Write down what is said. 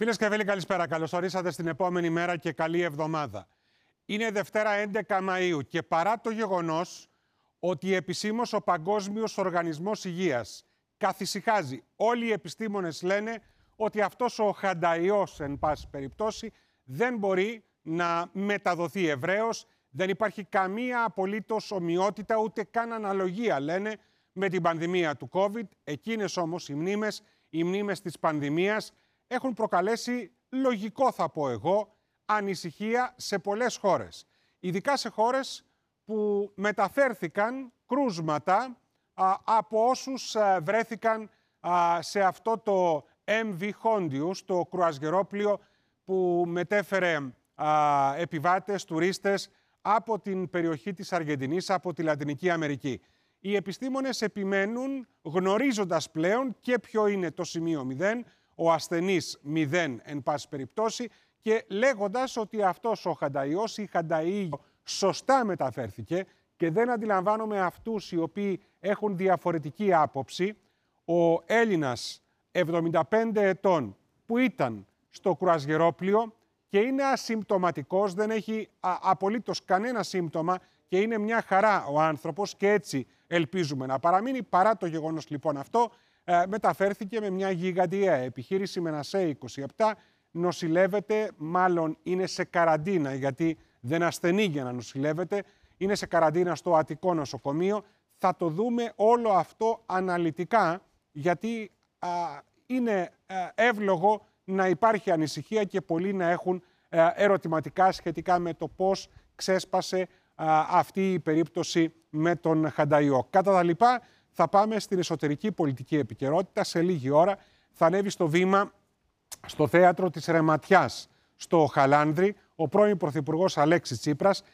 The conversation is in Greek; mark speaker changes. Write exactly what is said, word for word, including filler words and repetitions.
Speaker 1: Φίλες και φίλοι, καλησπέρα. Καλώς ορίσατε στην επόμενη μέρα και καλή εβδομάδα. Είναι Δευτέρα έντεκα Μαΐου και παρά το γεγονός ότι επισήμως ο Παγκόσμιος Οργανισμός Υγείας καθησυχάζει, όλοι οι επιστήμονες λένε ότι αυτός ο χανταϊός, εν πάση περιπτώσει, δεν μπορεί να μεταδοθεί ευρέως. Δεν υπάρχει καμία απολύτως ομοιότητα, ούτε καν αναλογία, λένε, με την πανδημία του COVID. Εκείνες όμως οι μνήμες, οι μνήμες της πανδημίας, έχουν προκαλέσει, λογικό θα πω εγώ, ανησυχία σε πολλές χώρες. Ειδικά σε χώρες που μεταφέρθηκαν κρούσματα α, από όσους α, βρέθηκαν α, σε αυτό το εμ βι Hondius, το κρουαζιερόπλοιο που μετέφερε α, επιβάτες, τουρίστες από την περιοχή της Αργεντινής, από τη Λατινική Αμερική. Οι επιστήμονες επιμένουν, γνωρίζοντας πλέον και ποιο είναι το σημείο μηδέν, ο ασθενής μηδέν εν πάση περιπτώσει, και λέγοντας ότι αυτός ο χανταϊός ή χανταΐ σωστά μεταφέρθηκε και δεν αντιλαμβάνομαι αυτούς οι οποίοι έχουν διαφορετική άποψη. Ο Έλληνας εβδομήντα πέντε ετών που ήταν στο κρουαζιερόπλοιο και είναι ασυμπτωματικός, δεν έχει α, απολύτως κανένα σύμπτωμα και είναι μια χαρά ο άνθρωπος και έτσι ελπίζουμε να παραμείνει. Παρά το γεγονός λοιπόν αυτό, ε, μεταφέρθηκε με μια γιγαντιαία επιχείρηση με ένα σέι είκοσι επτά, νοσηλεύεται, μάλλον είναι σε καραντίνα γιατί δεν ασθενεί για να νοσηλεύεται, είναι σε καραντίνα στο Αττικό νοσοκομείο. Θα το δούμε όλο αυτό αναλυτικά γιατί α, είναι α, εύλογο να υπάρχει ανησυχία και πολλοί να έχουν α, ερωτηματικά σχετικά με το πώς ξέσπασε α, αυτή η περίπτωση με τον χανταϊό. Κατά τα λοιπά, θα πάμε στην εσωτερική πολιτική επικαιρότητα. Σε λίγη ώρα θα ανέβει στο βήμα, στο θέατρο της Ρεματιάς, στο Χαλάνδρη, ο πρώην Πρωθυπουργός Αλέξης Τσίπρας